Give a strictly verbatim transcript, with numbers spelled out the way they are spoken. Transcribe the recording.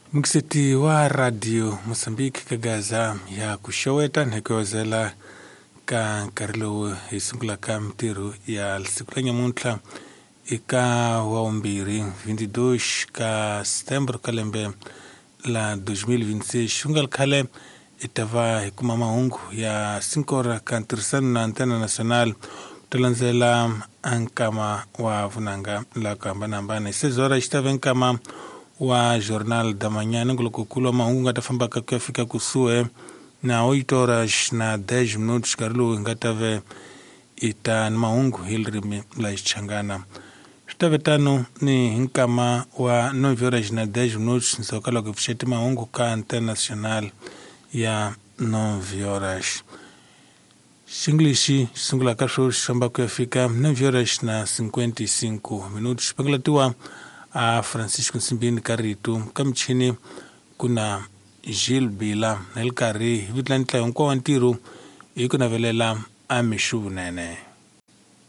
Mkiseti wa radio Mozambique kagaza ya kushoweta nhekwezela ka karilo isungula ka mtiru ya sikulanya muntla ika waumbiri vinte e dois ka setembro kalembe la dois mil e vinte e seis shungal kale itava hikuma maungu ya sinkora ka ntirisano na antena nacional tulanzela ankama wa vunanga la kambanambana isezora ishtava nkama wa jornal da manhã ngulokukulu maungu ngatafamba kakafika kusue na oito horas na dez minutos karlu ngatave ita maungu hilrimi la ichangana stave tano ni nkama wa nove horas na dez minutos nsokala kufisheti maungu ka internacional ya nove horas Singlishi singula kasho shamba kufika nove horas na cinquenta e cinco minutos paglatiwa a Francisco Simbini Karitu kamchini kuna Gilles Bila Nelkari vitlantla unko wantiru iko na velela amishu nene